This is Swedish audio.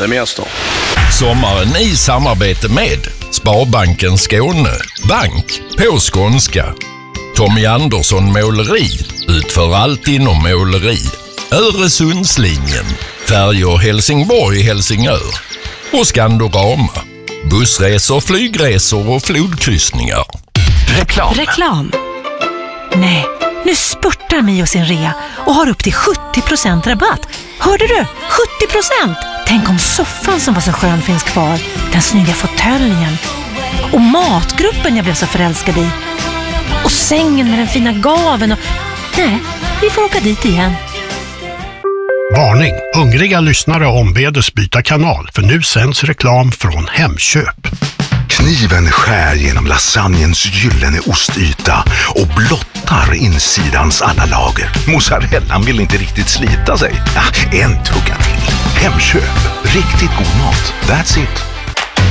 semester. Sommaren i samarbete med Sparbanken Skåne, bank på skånska. Tommy Andersson Måleri utför allt inom måleri. Öresundslinjen, färjor Helsingborg-Helsingör och Skandorama, bussresor, flygresor och flodkryssningar. Reklam. Nej, nu spurtar Mio sin rea och har upp till 70% rabatt. Hörde du? 70%! Tänk om soffan som var så skön finns kvar. Den snygga fåtöljen. Och matgruppen jag blev så förälskad i. Och sängen med den fina gaven och... Nej, vi får åka dit igen. Varning! Hungriga lyssnare ombedes byta kanal, för nu sänds reklam från Hemköp. Kniven skär genom lasagnens gyllene ostyta och blottar insidans alla lager. Mozzarellan vill inte riktigt slita sig. En tugga till. Hemköp. Riktigt god mat. That's it.